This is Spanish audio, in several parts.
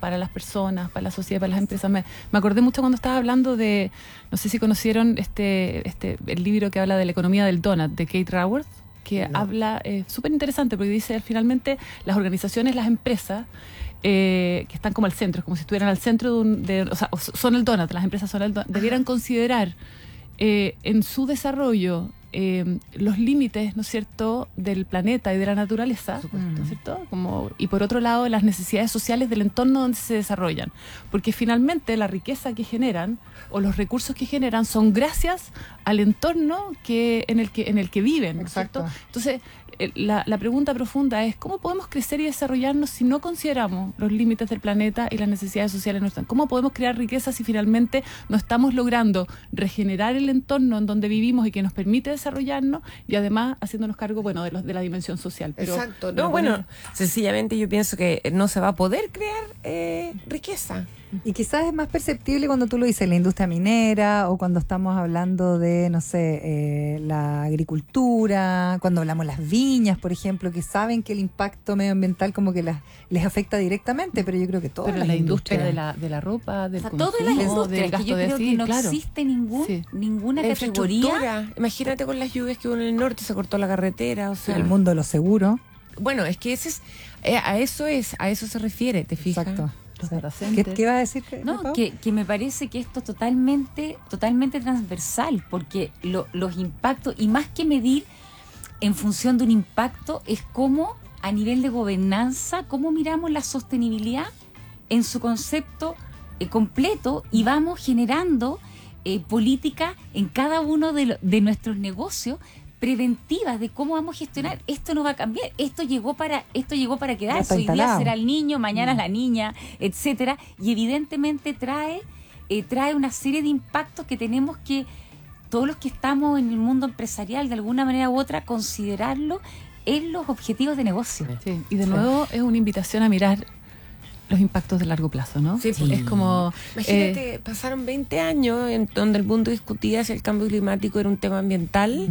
para las personas, para la sociedad, para las empresas. Me acordé mucho cuando estaba hablando de, no sé si conocieron el libro que habla de la economía del donut, de Kate Raworth, que habla, súper interesante, porque dice, finalmente, las organizaciones, las empresas, que están como al centro, es como si estuvieran al centro o sea, son el donut, las empresas son el donut, debieran considerar en su desarrollo los límites, ¿no es cierto?, del planeta y de la naturaleza, ¿no es cierto?, y por otro lado las necesidades sociales del entorno donde se desarrollan, porque finalmente la riqueza que generan o los recursos que generan son gracias al entorno en el que viven, ¿no es cierto? Entonces la pregunta profunda es ¿cómo podemos crecer y desarrollarnos si no consideramos los límites del planeta y las necesidades sociales nuestras? ¿Cómo podemos crear riqueza si finalmente no estamos logrando regenerar el entorno en donde vivimos y que nos permite desarrollarnos y además haciéndonos cargo, bueno, de la dimensión social? Exacto. No, bueno, sencillamente yo pienso que no se va a poder crear riqueza. Y quizás es más perceptible cuando tú lo dices, la industria minera, o cuando estamos hablando de, no sé, la agricultura, cuando hablamos de las viñas, por ejemplo, que saben que el impacto medioambiental como que les afecta directamente, pero yo creo que toda la industria de la ropa, del consumo, todas las industrias, que yo creo que no claro. existe ninguna categoría. Imagínate con las lluvias que hubo en el norte, se cortó la carretera, o sea, el mundo de los seguros. Bueno, es que a eso se refiere, ¿te fijas? Exacto. ¿Qué va a decir? No, que me parece que esto es totalmente transversal, porque los impactos, y más que medir en función de un impacto, es cómo a nivel de gobernanza, cómo miramos la sostenibilidad en su concepto completo y vamos generando políticas en cada uno de nuestros negocios preventivas de cómo vamos a gestionar. Esto no va a cambiar, esto llegó para quedarse. Hoy día será el niño, mañana la niña, etcétera, y evidentemente trae una serie de impactos que tenemos que, todos los que estamos en el mundo empresarial, de alguna manera u otra, considerarlo en los objetivos de negocio. Sí. Y de nuevo es una invitación a mirar los impactos de largo plazo, ¿no? Sí. Es como... Imagínate, pasaron 20 años en donde el mundo discutía si el cambio climático era un tema ambiental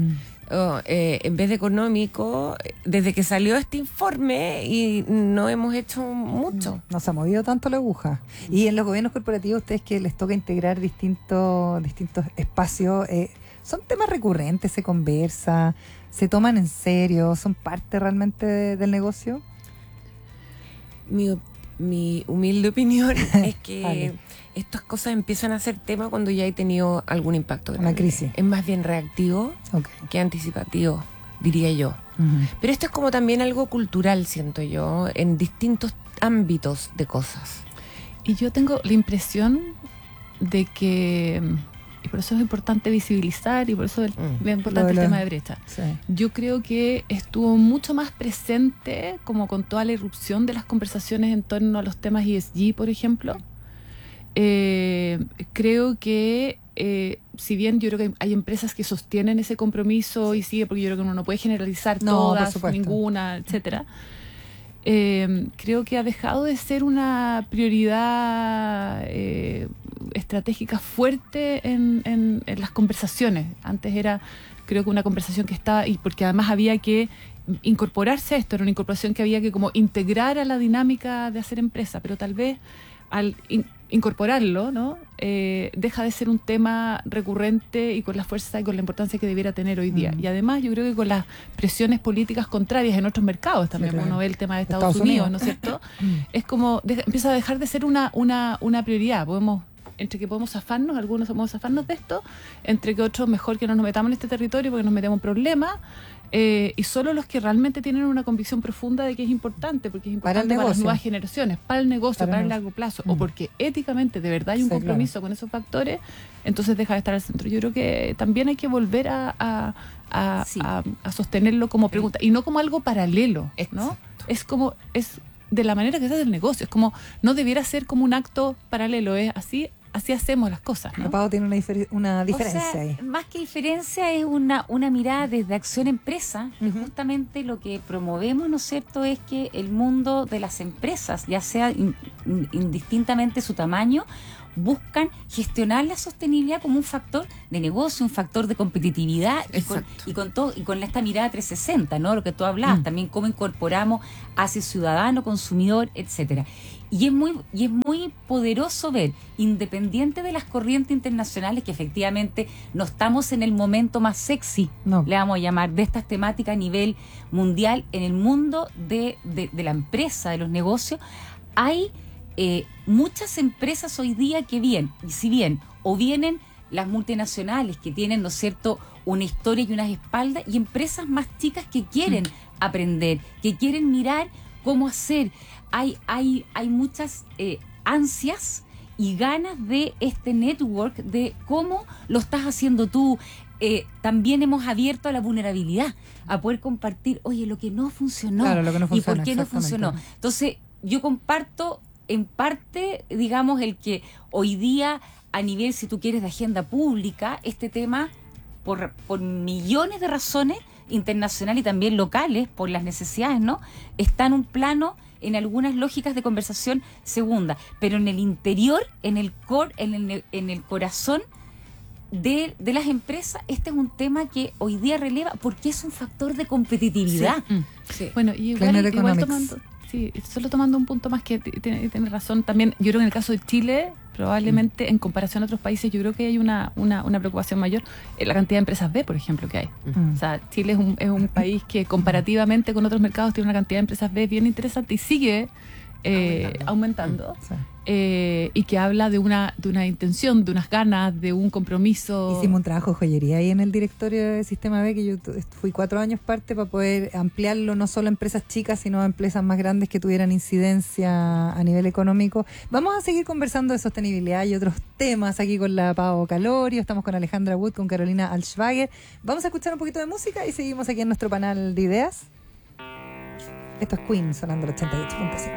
en vez de económico, desde que salió este informe, y no hemos hecho mucho. No se ha movido tanto la aguja. Y en los gobiernos corporativos, ustedes que les toca integrar distintos espacios, son temas recurrentes, se conversa, se toman en serio, son parte realmente del negocio. Mi humilde opinión es que estas cosas empiezan a ser tema cuando ya he tenido algún impacto grande. Una crisis. Es más bien reactivo que anticipativo, diría yo. Pero esto es como también algo cultural, siento yo, en distintos ámbitos de cosas. Y yo tengo la impresión de que, y por eso es importante visibilizar, y por eso es importante el tema de brecha. Sí. Yo creo que estuvo mucho más presente, como con toda la irrupción de las conversaciones en torno a los temas ESG, por ejemplo. Creo que si bien yo creo que hay empresas que sostienen ese compromiso y sigue, porque yo creo que uno no puede generalizar todas, ninguna, etcétera, creo que ha dejado de ser una prioridad estratégica fuerte en las conversaciones. Antes era, creo que una conversación que estaba, y porque además había que incorporarse a esto, era una incorporación que había que como integrar a la dinámica de hacer empresa, pero tal vez al incorporarlo, ¿no? Deja de ser un tema recurrente y con la fuerza y con la importancia que debiera tener hoy día. Y además yo creo que con las presiones políticas contrarias en otros mercados también, claro. Uno ve el tema de Estados Unidos, ¿no es cierto? Es como, empieza a dejar de ser una prioridad. Entre que podemos zafarnos, algunos podemos zafarnos de esto, entre que otros mejor que no nos metamos en este territorio porque nos metemos en problemas, y solo los que realmente tienen una convicción profunda de que es importante, porque es importante para las nuevas generaciones, para el negocio, para el largo plazo, o porque éticamente de verdad hay un compromiso con esos factores, entonces deja de estar al centro. Yo creo que también hay que volver a sostenerlo como pregunta, y no como algo paralelo, ¿no? Es de la manera que se hace el negocio, es como, no debiera ser como un acto paralelo, es así hacemos las cosas, ¿no? Pau tiene una diferencia, o sea, ahí. Más que diferencia es una mirada desde Acción Empresa, que justamente lo que promovemos, ¿no es cierto?, es que el mundo de las empresas, ya sea indistintamente su tamaño, buscan gestionar la sostenibilidad como un factor de negocio, un factor de competitividad, y con esta mirada 360, ¿no? Lo que tú hablabas, también cómo incorporamos hacia el ciudadano, consumidor, etcétera. Y es muy poderoso ver, independiente de las corrientes internacionales, que efectivamente no estamos en el momento más sexy, le vamos a llamar, de estas temáticas a nivel mundial, en el mundo de la empresa, de los negocios, hay muchas empresas hoy día que si bien o vienen las multinacionales que tienen, ¿no es cierto?, una historia y unas espaldas, y empresas más chicas que quieren aprender, que quieren mirar cómo hacer. Hay muchas ansias y ganas de este network, de cómo lo estás haciendo tú. También hemos abierto a la vulnerabilidad, a poder compartir, oye, lo que no funcionó, claro, lo que no funciona, y por qué no funcionó. Entonces, yo comparto en parte, digamos, el que hoy día, a nivel, si tú quieres, de agenda pública, este tema, por millones de razones internacionales y también locales, por las necesidades, ¿no?, está en un plano, en algunas lógicas de conversación segunda, pero en el interior, en el core, en el corazón de las empresas, este es un tema que hoy día releva porque es un factor de competitividad. Sí. Bueno, y igual solo tomando un punto más que tiene razón también. Yo creo que en el caso de Chile, probablemente en comparación a otros países, yo creo que hay una preocupación mayor en la cantidad de empresas B, por ejemplo, que hay. O sea, Chile es un país que comparativamente con otros mercados tiene una cantidad de empresas B bien interesante y sigue aumentando. Sí. Y que habla de una intención, de unas ganas, de un compromiso. Hicimos un trabajo de joyería ahí en el directorio de Sistema B, que yo fui 4 años parte para poder ampliarlo no solo a empresas chicas, sino a empresas más grandes que tuvieran incidencia a nivel económico. Vamos a seguir conversando de sostenibilidad y otros temas aquí con la Pao Calorio. Estamos con Alejandra Wood, con Carolina Altschwager. Vamos a escuchar un poquito de música y seguimos aquí en nuestro panel de ideas. Esto es Queen, sonando el 88.5.